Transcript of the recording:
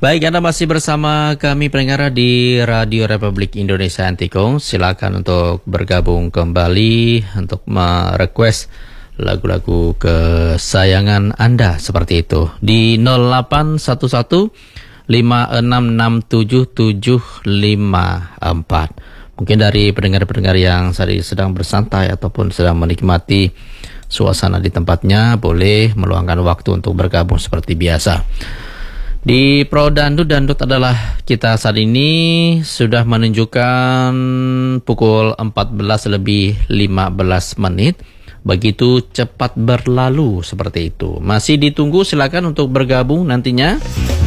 Baik, Anda masih bersama kami pendengar di Radio Republik Indonesia Antikong. Silakan untuk bergabung kembali untuk merequest lagu-lagu kesayangan Anda seperti itu di 0811 56677754. Mungkin dari pendengar-pendengar yang sedang bersantai ataupun sedang menikmati suasana di tempatnya, boleh meluangkan waktu untuk bergabung seperti biasa. Di Pro Dandut adalah kita saat ini sudah menunjukkan pukul 14:15. Begitu cepat berlalu seperti itu. Masih ditunggu, silakan untuk bergabung nantinya